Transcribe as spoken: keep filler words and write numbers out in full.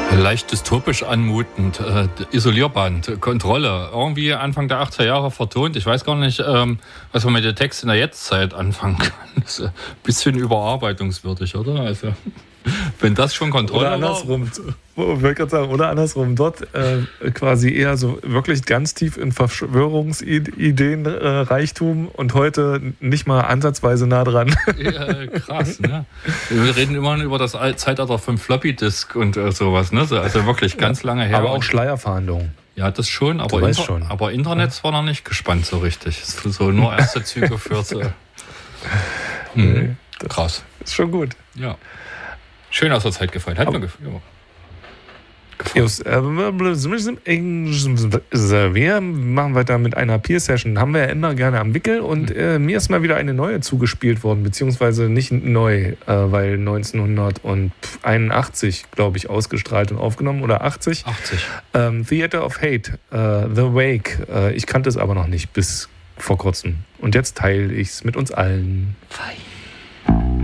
Leicht dystopisch anmutend. Äh, Isolierband, Kontrolle. Irgendwie Anfang der achtziger Jahre vertont. Ich weiß gar nicht, ähm, was man mit dem Text in der Jetztzeit anfangen kann. Das ist ein bisschen überarbeitungswürdig, oder? Also, wenn das schon Kontrolle oder andersrum, war. Ich gerade sagen, oder andersrum. Dort äh, quasi eher so wirklich ganz tief in Verschwörungsideenreichtum äh, und heute nicht mal ansatzweise nah dran. Ja, krass, ne? Wir reden immer über das Zeitalter vom Floppy-Disk und äh, sowas, ne? Also wirklich ganz lange her. Aber auch Schleierfahndung. Ja, das schon, aber, Inter- schon. aber Internet ja. war noch nicht gespannt so richtig. So nur erste Züge für so. Hm. Krass. Ist schon gut. Ja. Schön aus der Zeit gefallen. Hat mir gefallen. Ja. Just, äh, wir machen weiter mit einer Peer-Session. Haben wir ja immer gerne am Wickel und äh, mir ist mal wieder eine neue zugespielt worden, beziehungsweise nicht neu, äh, weil neunzehnhunderteinundachtzig, glaube ich, ausgestrahlt und aufgenommen oder achtzig. achtzig. Ähm, Theater of Hate, äh, The Wake. Äh, ich kannte es aber noch nicht bis vor kurzem. Und jetzt teile ich es mit uns allen. Fein.